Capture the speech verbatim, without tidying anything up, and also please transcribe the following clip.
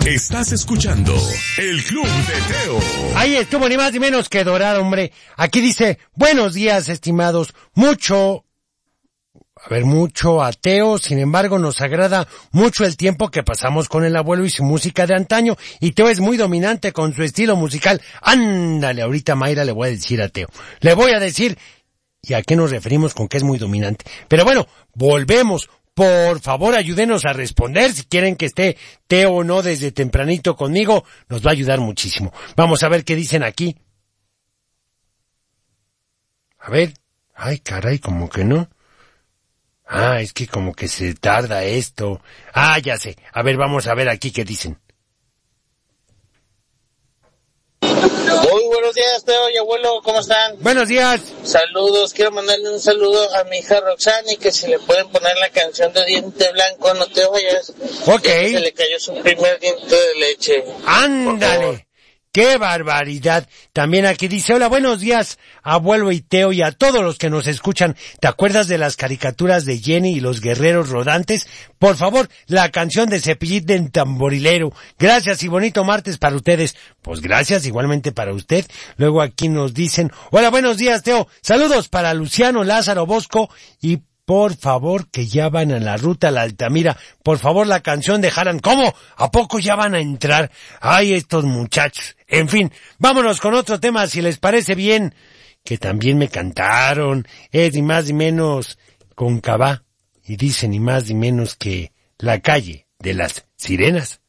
Estás escuchando El Club de Teo. Ahí estuvo ni más ni menos que Dorado, hombre. Aquí dice, buenos días, estimados. Mucho, a ver, mucho ateo, sin embargo, nos agrada mucho el tiempo que pasamos con el abuelo y su música de antaño. Y Teo es muy dominante con su estilo musical. Ándale, ahorita Mayra le voy a decir a Teo. Le voy a decir, ¿y a qué nos referimos con que es muy dominante? Pero bueno, volvemos. Por favor, ayúdenos a responder. Si quieren que esté Teo o no desde tempranito conmigo, nos va a ayudar muchísimo. Vamos a ver qué dicen aquí. A ver. Ay, caray, como que no. Ah, es que como que se tarda esto. Ah, ya sé. A ver, vamos a ver aquí qué dicen. Muy buenos días, Teo y abuelo, ¿cómo están? Buenos días. Saludos, quiero mandarle un saludo a mi hija Roxani, que si le pueden poner la canción de Diente Blanco, no te vayas. Ok. Se le cayó su primer diente de leche. Ándale. ¡Qué barbaridad! También aquí dice, hola, buenos días, abuelo y Teo, y a todos los que nos escuchan. ¿Te acuerdas de las caricaturas de Jenny y los guerreros rodantes? Por favor, la canción de Cepillín del Tamborilero. Gracias y bonito martes para ustedes. Pues gracias, igualmente para usted. Luego aquí nos dicen, hola, buenos días, Teo. Saludos para Luciano, Lázaro, Bosco y... Por favor, que ya van a la ruta a la Altamira. Por favor, la canción de Haran. ¿Cómo? ¿A poco ya van a entrar? Ay, estos muchachos. En fin, vámonos con otro tema, si les parece bien. Que también me cantaron. Es ni más ni menos con Cabá. Y dice ni más ni menos que La calle de las sirenas.